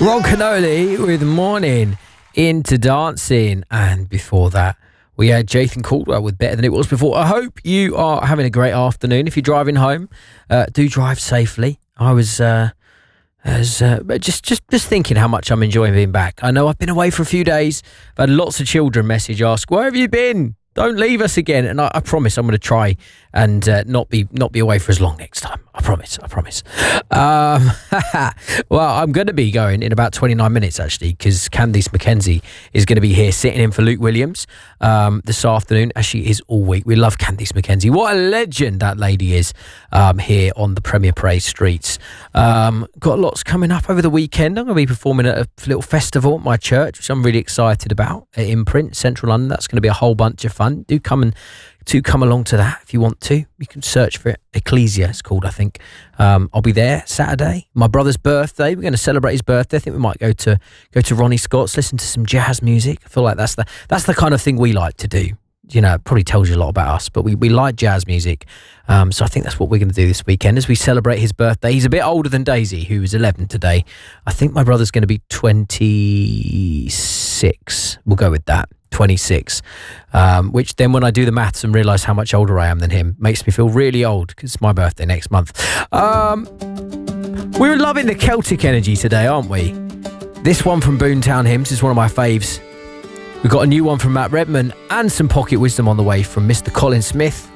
Ron Canoli with Morning Into Dancing. And before that, we had Jathan Caldwell with Better Than It Was Before. I hope you are having a great afternoon. If you're driving home, do drive safely. I was just thinking how much I'm enjoying being back. I know I've been away for a few days. I've had lots of children ask, where have you been? Don't leave us again. And I promise I'm going to try and not be away for as long next time. I promise. Well, I'm going to be going in about 29 minutes, actually, because Candice McKenzie is going to be here sitting in for Luke Williams this afternoon, as she is all week. We love Candice McKenzie. What a legend that lady is here on the Premier Parade streets. Got lots coming up over the weekend. I'm going to be performing at a little festival at my church, which I'm really excited about, at Imprint, Central London. That's going to be a whole bunch of fun. Do come along to that if you want to. You can search for it. Ecclesia, it's called, I think. I'll be there Saturday. My brother's birthday. We're going to celebrate his birthday. I think we might go to Ronnie Scott's, listen to some jazz music. I feel like that's the kind of thing we like to do. You know, it probably tells you a lot about us, but we like jazz music. So I think that's what we're going to do this weekend as we celebrate his birthday. He's a bit older than Daisy, who is 11 today. I think my brother's going to be 26. We'll go with that. 26, which then when I do the maths and realise how much older I am than him, makes me feel really old, because it's my birthday next month. We're loving the Celtic energy today, aren't we? This one from Boomtown Hymns is one of my faves. We've got a new one from Matt Redman and some pocket wisdom on the way from Mr. Colin Smith.